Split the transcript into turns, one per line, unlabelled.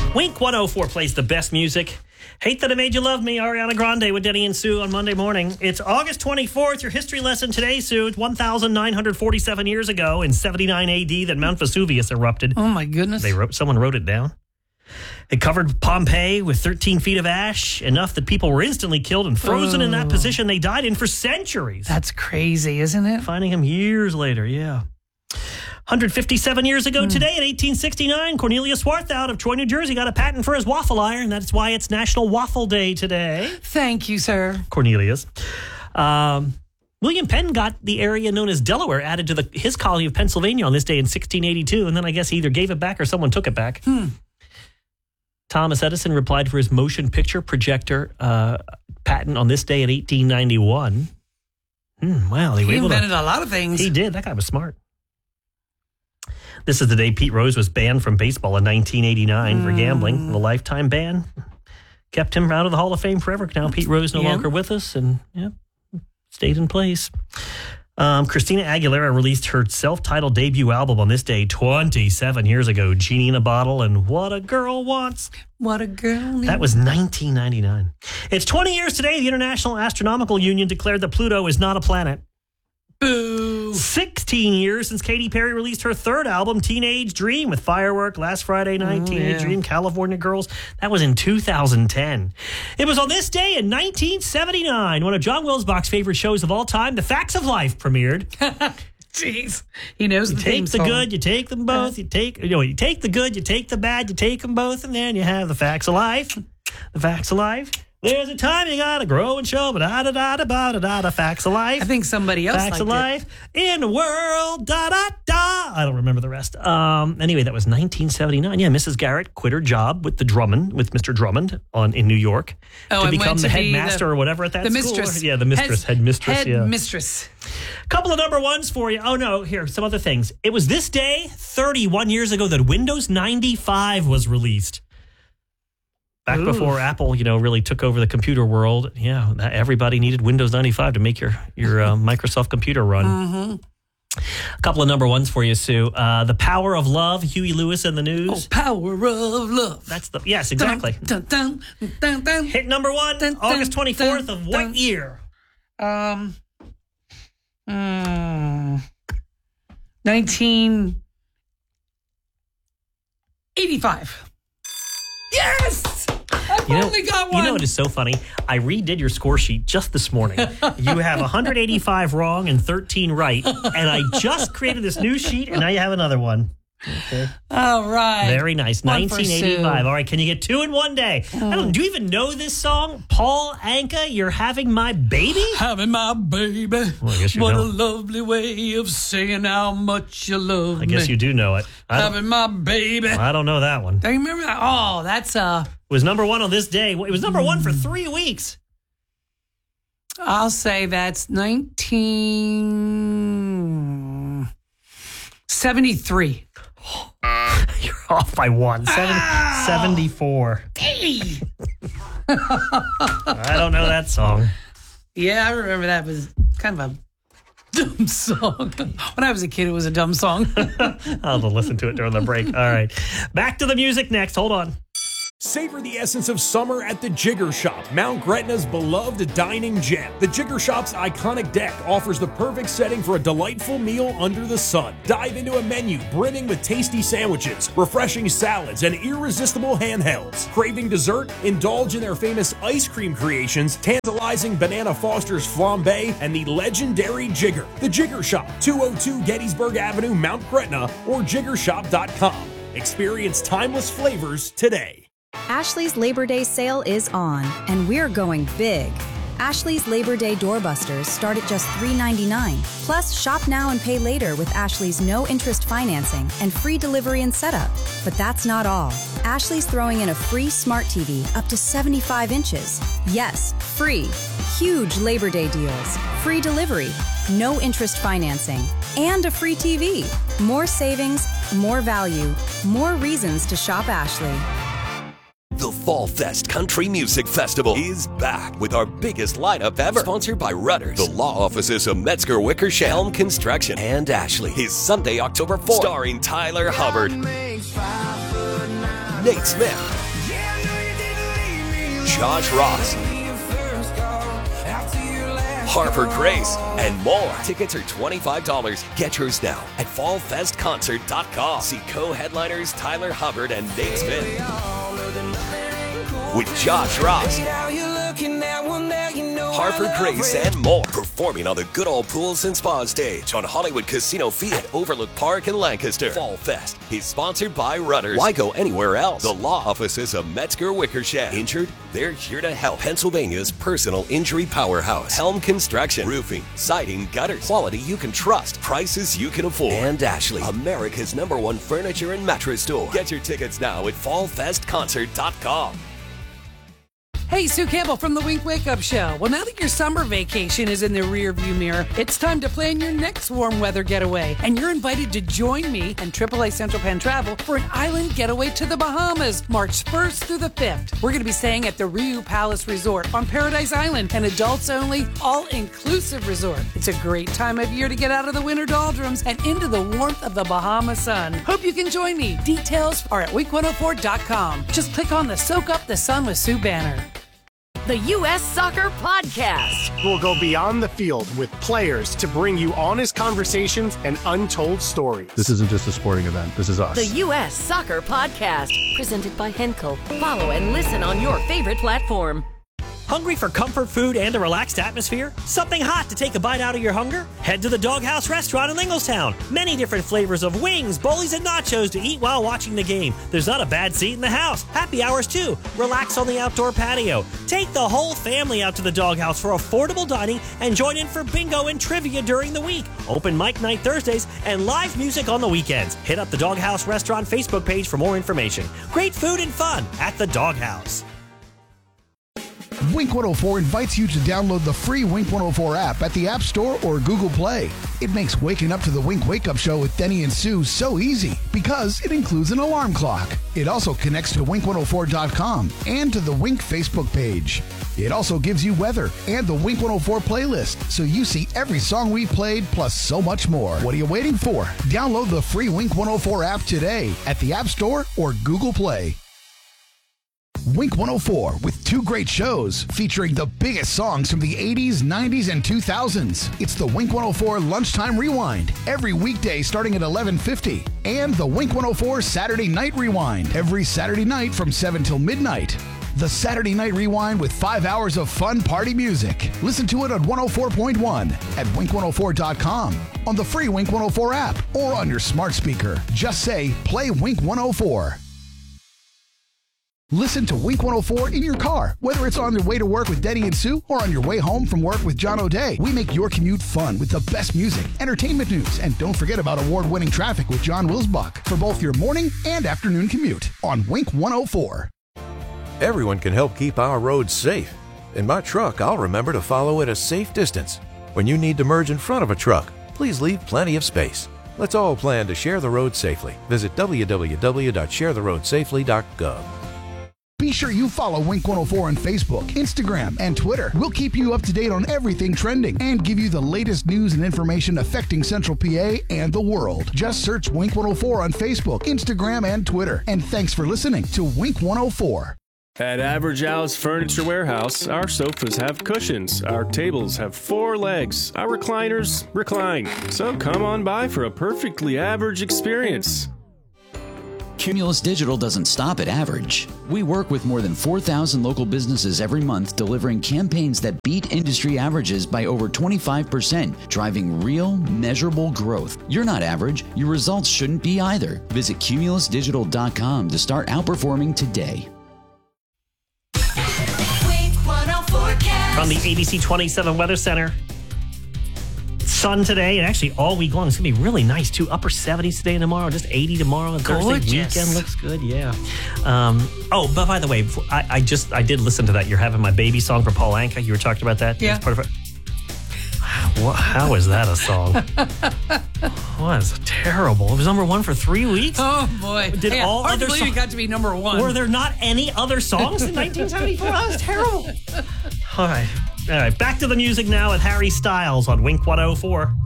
Wink 104 plays the best music. Hate That I Made You Love Me, Ariana Grande with Denny and Sue on Monday morning. It's August 24th. Your history lesson today, Sue. It's 1,947 years ago in 79 AD that Mount Vesuvius erupted.
Oh, my goodness.
Someone wrote it down. It covered Pompeii with 13 feet of ash, enough that people were instantly killed and frozen in that position they died in for centuries.
That's crazy, isn't it?
Finding him years later, yeah. 157 years ago today, in 1869, Cornelius Swarthout of Troy, New Jersey, got a patent for his waffle iron. That's why it's National Waffle Day today.
Thank you, sir.
Cornelius. William Penn got the area known as Delaware added to his colony of Pennsylvania on this day in 1682, and then I guess he either gave it back or someone took it back. Thomas Edison replied for his motion picture projector patent on this day in 1891. Wow.
He invented a lot of things.
He did. That guy was smart. This is the day Pete Rose was banned from baseball in 1989 for gambling. The lifetime ban kept him out of the Hall of Fame forever. Now Pete Rose no longer with us and stayed in place. Christina Aguilera released her self-titled debut album on this day 27 years ago. Genie in a Bottle and What a Girl Wants.
What a Girl Needs.
That was 1999. It's 20 years today. The International Astronomical Union declared that Pluto is not a planet.
Boo.
16 years since Katy Perry released her third album, Teenage Dream, with Firework, Last Friday Night, Teenage Dream, California Girls. That was in 2010. It was on this day in 1979, one of John Wilsbach's favorite shows of all time, The Facts of Life, premiered.
Jeez. He knows the theme
song.
song.
You take the good, you take them both. You take the good, you take the bad, you take them both, and then you have The Facts of Life. The Facts of Life. There's a time you gotta grow and show, but da-da-da-da-da-da-da, facts of life.
I think somebody else
Facts of life in the world, da-da-da. I don't remember the rest. Anyway, that was 1979. Yeah, Mrs. Garrett quit her job with Mr. Drummond in New York to become the headmaster or whatever at that school.
Mistress.
Yeah, the mistress, headmistress.
Headmistress.
Couple of number ones for you. Oh, no, here, some other things. It was this day, 31 years ago, that Windows 95 was released. Back before Apple, really took over the computer world, everybody needed Windows 95 to make your Microsoft computer run. A couple of number ones for you, Sue. The Power of Love, Huey Lewis and the News.
Oh, Power of Love.
Yes, exactly.
Dun, dun, dun, dun, dun.
Hit number one,
dun,
August 24th
dun,
of what
dun.
year?
1985. Yes! I finally got one.
You know what is so funny? I redid your score sheet just this morning. You have 185 wrong and 13 right. And I just created this new sheet, and now you have another one. Okay.
All right.
Very nice.
One for
1985.
Sue.
All right. Can you get two in one day? Do you even know this song? Paul Anka, You're Having My Baby?
Having my baby.
Well, I guess you
what
know.
a lovely way of saying how much you love me.
I guess you do know it.
Having my baby.
I don't know that one.
Do you remember that? Oh, that's
It was number one on this day. It was number one for 3 weeks.
I'll say that's 1973.
You're off by one. 74.
Hey!
I don't know that song.
Yeah, I remember that was kind of a dumb song. When I was a kid, it was a dumb song.
I'll have to listen to it during the break. All right. Back to the music next. Hold on.
Savor the essence of summer at the Jigger Shop, Mount Gretna's beloved dining gem. The Jigger Shop's iconic deck offers the perfect setting for a delightful meal under the sun. Dive into a menu brimming with tasty sandwiches, refreshing salads, and irresistible handhelds. Craving dessert? Indulge in their famous ice cream creations, tantalizing Banana Foster's flambe, and the legendary Jigger. The Jigger Shop, 202 Gettysburg Avenue, Mount Gretna, or jiggershop.com. Experience timeless flavors today.
Ashley's Labor Day sale is on, and we're going big. Ashley's Labor Day doorbusters start at just $3.99. Plus, shop now and pay later with Ashley's no-interest financing and free delivery and setup. But that's not all. Ashley's throwing in a free smart TV up to 75 inches. Yes, free. Huge Labor Day deals. Free delivery, no-interest financing, and a free TV. More savings, more value, more reasons to shop Ashley.
The Fall Fest Country Music Festival is back with our biggest lineup ever. Sponsored by Rudders, the law offices of Metzger Wickersham, Helm Construction, and Ashley. Is Sunday, October 4th. Starring Tyler Hubbard, Nate Smith, Josh Ross, Harper Grace, and more. Tickets are $25. Get yours now at fallfestconcert.com. See co-headliners Tyler Hubbard and Nate Smith with Josh Ross, Harper Grace, and more. Performing on the Good Old Pools and Spa stage on Hollywood Casino Field at Overlook Park in Lancaster. Fall Fest is sponsored by Rudders. Why go anywhere else? The law offices of Metzger Wickersham. Injured? They're here to help. Pennsylvania's personal injury powerhouse. Helm Construction. Roofing, siding, gutters. Quality you can trust. Prices you can afford. And Ashley, America's #1 furniture and mattress store. Get your tickets now at fallfestconcert.com.
Hey, Sue Campbell from the Wink Wake Up Show. Well, now that your summer vacation is in the rearview mirror, it's time to plan your next warm weather getaway. And you're invited to join me and AAA Central Penn Travel for an island getaway to the Bahamas, March 1st through the 5th. We're going to be staying at the Riu Palace Resort on Paradise Island, an adults-only, all-inclusive resort. It's a great time of year to get out of the winter doldrums and into the warmth of the Bahama sun. Hope you can join me. Details are at wink104.com. Just click on the Soak Up the Sun with Sue banner.
The U.S. Soccer Podcast.
We'll go beyond the field with players to bring you honest conversations and untold stories.
This isn't just a sporting event. This is us.
The U.S. Soccer Podcast. Presented by Henkel. Follow and listen on your favorite platform.
Hungry for comfort food and a relaxed atmosphere? Something hot to take a bite out of your hunger? Head to the Doghouse Restaurant in Inglestown. Many different flavors of wings, bowlies, and nachos to eat while watching the game. There's not a bad seat in the house. Happy hours too. Relax on the outdoor patio. Take the whole family out to the Doghouse for affordable dining and join in for bingo and trivia during the week. Open mic night Thursdays and live music on the weekends. Hit up the Doghouse Restaurant Facebook page for more information. Great food and fun at the Doghouse.
Wink 104 invites you to download the free Wink 104 app at the App Store or Google Play. It makes waking up to the Wink Wake Up Show with Denny and Sue so easy because it includes an alarm clock. It also connects to wink104.com and to the Wink Facebook page. It also gives you weather and the Wink 104 playlist, so you see every song we played plus so much more. What are you waiting for? Download the free Wink 104 app today at the App Store or Google Play. Wink 104 with 2 great shows featuring the biggest songs from the 80s, 90s, and 2000s. It's the Wink 104 Lunchtime Rewind every weekday starting at 11:50 and the Wink 104 Saturday Night Rewind every Saturday night from 7 till midnight. The Saturday Night Rewind with 5 hours of fun party music. Listen to it on 104.1 at wink104.com, on the free Wink 104 app, or on your smart speaker. Just say, play Wink 104. Listen to Wink 104 in your car, whether it's on your way to work with Denny and Sue or on your way home from work with John O'Day. We make your commute fun with the best music, entertainment news, and don't forget about award-winning traffic with John Wilsbach for both your morning and afternoon commute on Wink 104.
Everyone can help keep our roads safe. In my truck, I'll remember to follow at a safe distance. When you need to merge in front of a truck, please leave plenty of space. Let's all plan to share the road safely. Visit www.sharetheroadsafely.gov.
Be sure you follow Wink 104 on Facebook, Instagram, and Twitter. We'll keep you up to date on everything trending and give you the latest news and information affecting Central PA and the world. Just search Wink 104 on Facebook, Instagram, and Twitter. And thanks for listening to Wink 104.
At Average Al's Furniture Warehouse, our sofas have cushions, our tables have 4 legs, our recliners recline. So come on by for a perfectly average experience.
Cumulus Digital doesn't stop at average. We work with more than 4,000 local businesses every month, delivering campaigns that beat industry averages by over 25%, driving real, measurable growth. You're not average. Your results shouldn't be either. Visit cumulusdigital.com to start outperforming today.
From the ABC 27 Weather Center. Sun today, and actually all week long. It's going to be really nice, too. Upper 70s today and tomorrow, just 80 tomorrow. And Thursday weekend looks good, yeah. But by the way, I did listen to that. You're Having My Baby song for Paul Anka. You were talking about that?
Yeah.
Part of it. How is that a song? Well, it's terrible. It was #1 for 3 weeks.
Oh, boy.
Did all
hard
other
to believe it got to be #1.
Were there not any other songs in 1974? That was terrible. All right, back to the music now with Harry Styles on Wink 104.